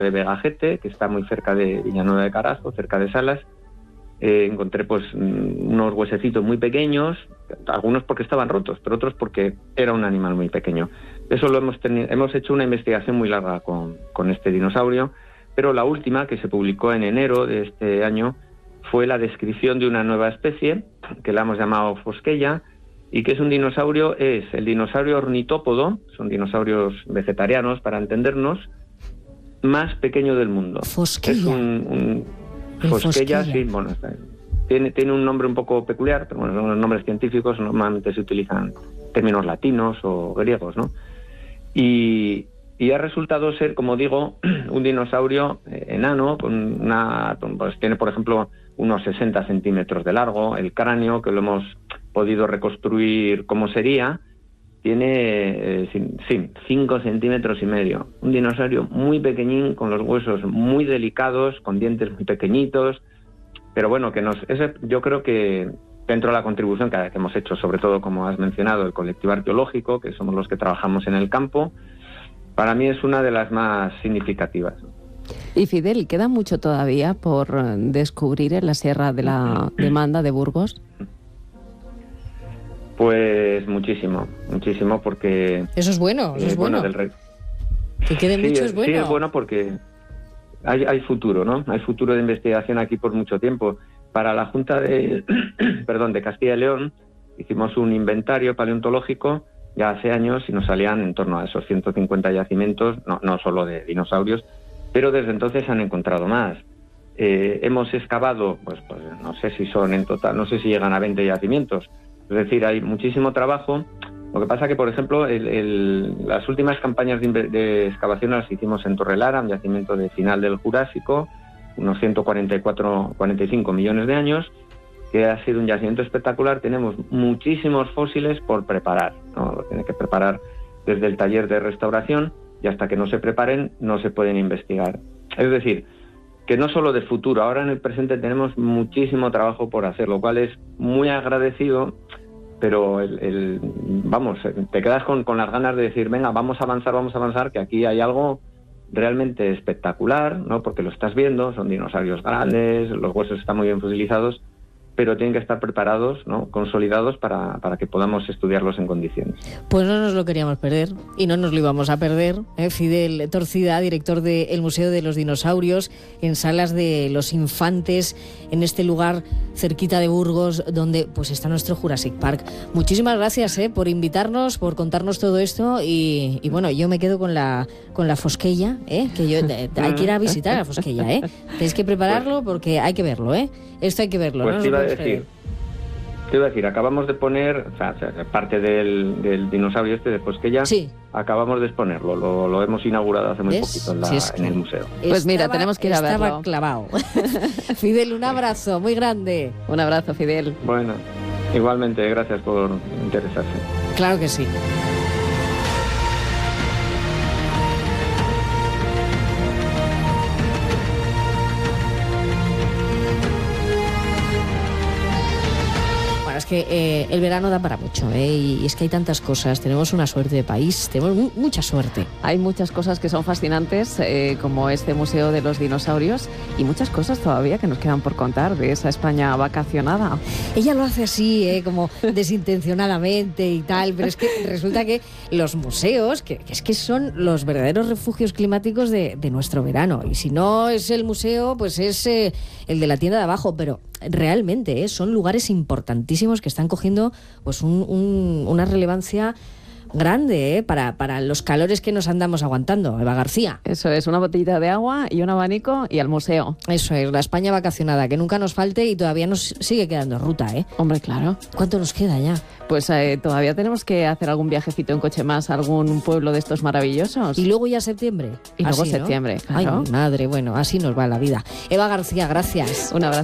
de Vegajete, que está muy cerca de Villanueva de Carazo, cerca de Salas. Encontré pues unos huesecitos muy pequeños, algunos porque estaban rotos, pero otros porque era un animal muy pequeño. Eso hemos hecho una investigación muy larga con este dinosaurio, pero la última, que se publicó en enero de este año, fue la descripción de una nueva especie, que la hemos llamado Fosqueya, y que es un dinosaurio, es el dinosaurio ornitópodo, son dinosaurios vegetarianos para entendernos, más pequeño del mundo. Fosqueya. Es un Fosqueya, sí, bueno, tiene un nombre un poco peculiar, pero bueno, los nombres científicos normalmente se utilizan términos latinos o griegos, ¿no? Y ha resultado ser, como digo, un dinosaurio enano, pues tiene, por ejemplo, unos 60 centímetros de largo. El cráneo, que lo hemos podido reconstruir como sería, tiene 5 centímetros y medio. Un dinosaurio muy pequeñín, con los huesos muy delicados, con dientes muy pequeñitos, pero bueno, yo creo que dentro de la contribución que hemos hecho, sobre todo, como has mencionado, el colectivo arqueológico, que somos los que trabajamos en el campo, para mí es una de las más significativas. Y Fidel, ¿queda mucho todavía por descubrir en la Sierra de la Demanda de Burgos? Pues muchísimo, porque... Eso es bueno, eso es bueno. Que quede mucho es bueno. Sí, es bueno porque hay futuro, ¿no? Hay futuro de investigación aquí por mucho tiempo. Para la Junta de Castilla y León hicimos un inventario paleontológico ya hace años y nos salían en torno a esos 150 yacimientos, no solo de dinosaurios, pero desde entonces se han encontrado más. Hemos excavado, pues no sé si son en total, no sé si llegan a 20 yacimientos. Es decir, hay muchísimo trabajo. Lo que pasa que, por ejemplo, las últimas campañas de excavación las hicimos en Torrelara, un yacimiento de final del Jurásico, unos 145 millones de años, que ha sido un yacimiento espectacular. Tenemos muchísimos fósiles por preparar, ¿no? Lo tiene que preparar desde el taller de restauración y hasta que no se preparen no se pueden investigar. Es decir, que no solo de futuro, ahora en el presente tenemos muchísimo trabajo por hacer, lo cual es muy agradecido, pero te quedas con las ganas de decir, venga, vamos a avanzar, que aquí hay algo realmente espectacular, ¿no? Porque lo estás viendo, son dinosaurios grandes, los huesos están muy bien fosilizados, pero tienen que estar preparados, ¿no? Consolidados para que podamos estudiarlos en condiciones. Pues no nos lo queríamos perder y no nos lo íbamos a perder. Fidel Torcida, director del Museo de los Dinosaurios, en Salas de los Infantes, en este lugar cerquita de Burgos, donde pues está nuestro Jurassic Park. Muchísimas gracias por invitarnos, por contarnos todo esto y bueno, yo me quedo con la Fosqueya, que yo hay que ir a visitar a Fosqueya, Tenéis que prepararlo porque hay que verlo, Esto hay que verlo, pues ¿no? Te iba a decir, acabamos de poner, o sea, parte del dinosaurio de Fosqueya, sí. Acabamos de exponerlo, lo hemos inaugurado hace muy poquito en el museo. Pues mira, tenemos que ir a verlo. Estaba clavado. Fidel, un abrazo muy grande. Un abrazo, Fidel. Bueno, igualmente, gracias por interesarse. Claro que sí. Que el verano da para mucho, y es que hay tantas cosas, tenemos una suerte de país, tenemos mucha suerte. Hay muchas cosas que son fascinantes, como este Museo de los Dinosaurios, y muchas cosas todavía que nos quedan por contar de esa España vacacionada. Ella lo hace así, como desintencionadamente y tal, pero es que resulta que los museos, que es que son los verdaderos refugios climáticos de nuestro verano, y si no es el museo, pues es el de la tienda de abajo, pero realmente son lugares importantísimos que están cogiendo pues una relevancia grande para los calores que nos andamos aguantando. Eva García. Eso es, una botellita de agua y un abanico y al museo. Eso es, la España vacacionada, que nunca nos falte y todavía nos sigue quedando ruta, Hombre, claro. ¿Cuánto nos queda ya? Pues todavía tenemos que hacer algún viajecito en coche más a algún pueblo de estos maravillosos. Y luego ya septiembre. Y luego así, septiembre, ¿no? claro. Ay, mi madre, bueno, así nos va la vida. Eva García, gracias. Un abrazo.